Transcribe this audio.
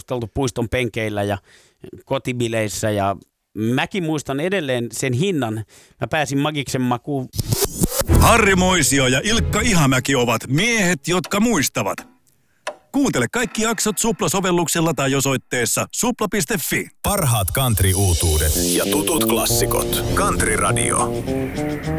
naureskeltu puiston penkeillä ja kotibileissä ja mäkin muistan edelleen sen hinnan. Mä pääsin Magiksen makuun. Harri Moisio ja Ilkka Ihamäki ovat miehet, jotka muistavat. Kuuntele kaikki jaksot Supla-sovelluksella tai osoitteessa supla.fi. Parhaat country-uutuudet ja tutut klassikot. Country Radio.